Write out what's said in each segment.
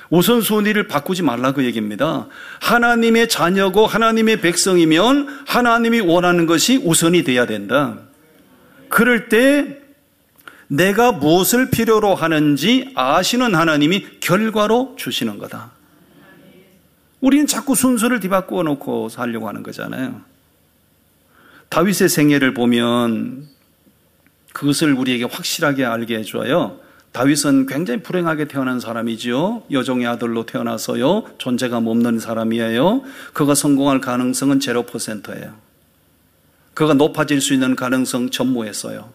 우선순위를 바꾸지 말라 그 얘기입니다. 하나님의 자녀고 하나님의 백성이면 하나님이 원하는 것이 우선이 돼야 된다. 그럴 때 내가 무엇을 필요로 하는지 아시는 하나님이 결과로 주시는 거다. 우리는 자꾸 순서를 뒤바꾸어 놓고 살려고 하는 거잖아요. 다윗의 생애를 보면 그것을 우리에게 확실하게 알게 해줘요. 다윗은 굉장히 불행하게 태어난 사람이지요. 여종의 아들로 태어나서요. 존재감 없는 사람이에요. 그가 성공할 가능성은 0%예요. 그가 높아질 수 있는 가능성 전무했어요.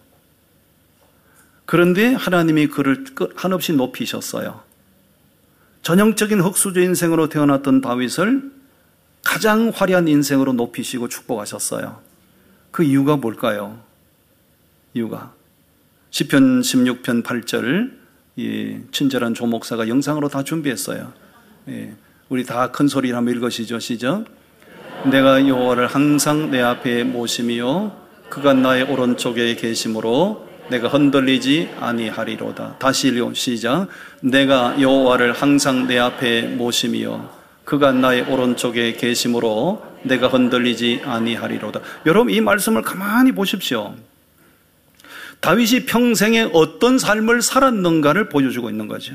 그런데 하나님이 그를 한없이 높이셨어요. 전형적인 흙수저 인생으로 태어났던 다윗을 가장 화려한 인생으로 높이시고 축복하셨어요. 그 이유가 뭘까요? 이유가 시편 16편 8절 친절한 조목사가 영상으로 다 준비했어요. 우리 다 큰 소리로 한번 읽으시죠. 시작. 내가 여호와를 항상 내 앞에 모심이요 그가 나의 오른쪽에 계심으로 내가 흔들리지 아니하리로다. 다시 읽어 시작. 내가 여호와를 항상 내 앞에 모심이요 그가 나의 오른쪽에 계심으로 내가 흔들리지 아니하리로다. 여러분 이 말씀을 가만히 보십시오. 다윗이 평생에 어떤 삶을 살았는가를 보여주고 있는 거죠.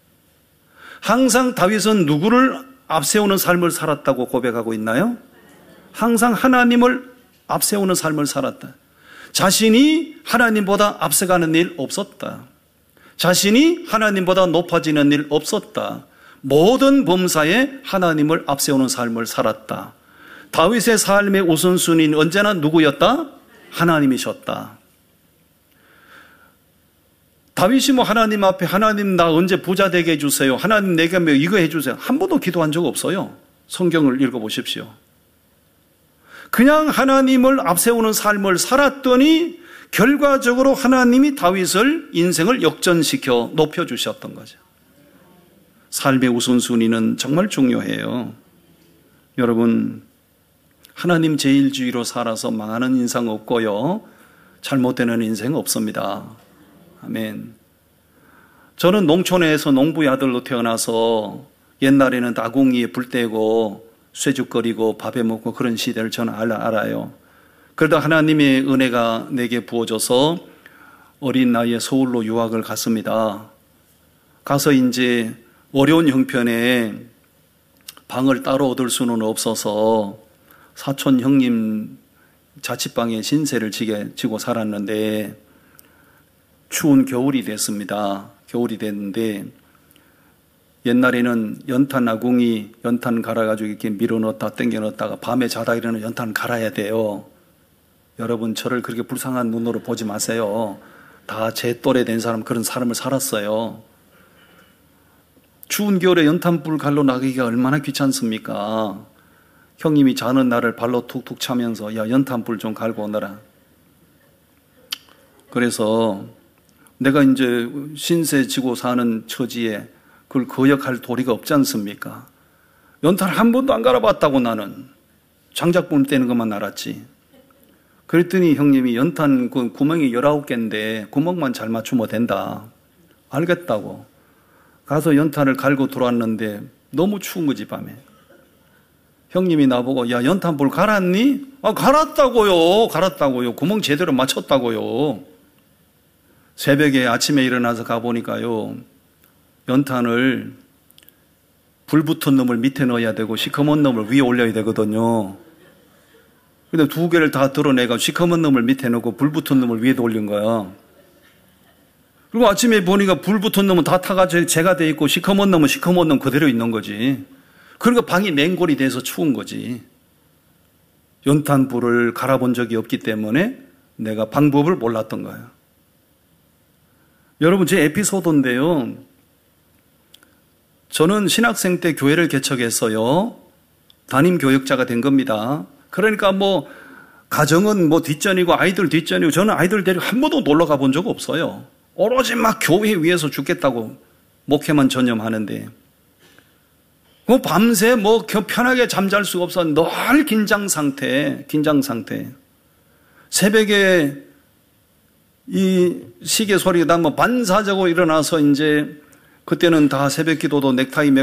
항상 다윗은 누구를 앞세우는 삶을 살았다고 고백하고 있나요? 항상 하나님을 앞세우는 삶을 살았다. 자신이 하나님보다 앞서가는 일 없었다. 자신이 하나님보다 높아지는 일 없었다. 모든 범사에 하나님을 앞세우는 삶을 살았다. 다윗의 삶의 우선순위는 언제나 누구였다? 하나님이셨다. 다윗이 뭐 하나님 앞에 하나님 나 언제 부자 되게 해주세요. 하나님 내게 뭐 이거 해주세요. 한 번도 기도한 적 없어요. 성경을 읽어보십시오. 그냥 하나님을 앞세우는 삶을 살았더니 결과적으로 하나님이 다윗을 인생을 역전시켜 높여주셨던 거죠. 삶의 우선순위는 정말 중요해요. 여러분 하나님 제일주의로 살아서 망하는 인생 없고요. 잘못되는 인생 없습니다. 아멘. 저는 농촌에서 농부의 아들로 태어나서 옛날에는 나궁이에 불 떼고 쇠죽거리고 밥에 먹고 그런 시대를 저는 알아요. 그러다 하나님의 은혜가 내게 부어져서 어린 나이에 서울로 유학을 갔습니다. 가서 이제 어려운 형편에 방을 따로 얻을 수는 없어서 사촌 형님 자취방에 신세를 지고 살았는데 추운 겨울이 됐습니다. 겨울이 됐는데 옛날에는 연탄 아궁이 연탄 갈아가지고 이렇게 밀어넣었다 당겨넣었다가 밤에 자다 일어나면 연탄 갈아야 돼요. 여러분 저를 그렇게 불쌍한 눈으로 보지 마세요. 다 제 또래 된 사람 그런 삶을 살았어요. 추운 겨울에 연탄불 갈러 나가기가 얼마나 귀찮습니까? 형님이 자는 날을 발로 툭툭 차면서 야 연탄불 좀 갈고 오너라. 그래서 내가 이제 신세 지고 사는 처지에 그걸 거역할 도리가 없지 않습니까? 연탄을 한 번도 안 갈아봤다고 나는 장작불 떼는 것만 알았지. 그랬더니 형님이 연탄 그 구멍이 19개인데 구멍만 잘 맞추면 된다. 알겠다고. 가서 연탄을 갈고 들어왔는데 너무 추운 거지 밤에. 형님이 나보고 야 연탄불 갈았니? 아 갈았다고요. 구멍 제대로 맞췄다고요. 새벽에 아침에 일어나서 가보니까요. 연탄을 불 붙은 놈을 밑에 넣어야 되고 시커먼 놈을 위에 올려야 되거든요. 근데 두 개를 다 드러내가 시커먼 놈을 밑에 넣고 불 붙은 놈을 위에 올린 거야. 그리고 아침에 보니까 불 붙은 놈은 다 타가지고 재가 돼 있고 시커먼 놈 그대로 있는 거지. 그러니까 방이 냉골이 돼서 추운 거지. 연탄불을 갈아본 적이 없기 때문에 내가 방법을 몰랐던 거예요. 여러분 제 에피소드인데요. 저는 신학생 때 교회를 개척했어요. 담임 교역자가 된 겁니다. 그러니까 뭐 가정은 뭐 뒷전이고 아이들 뒷전이고 저는 아이들 데리고 한 번도 놀러 가본 적 없어요. 오로지 막 교회 위에서 죽겠다고 목회만 전념하는데 그 밤새 뭐 편하게 잠잘 수가 없어 늘 긴장 상태. 새벽에 이 시계 소리가 나면 반사자고 일어나서 이제 그때는 다 새벽 기도도 넥타이